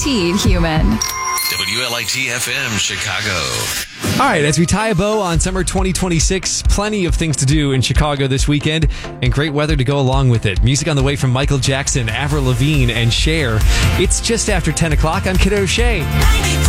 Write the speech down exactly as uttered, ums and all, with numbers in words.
guaranteed human. W L I T F M Chicago. All right, as we tie a bow on summer twenty twenty-six, plenty of things to do in Chicago this weekend and great weather to go along with it. Music on the way from Michael Jackson, Avril Lavigne, and Cher. It's just after ten o'clock. I'm Kiddo O'Shea.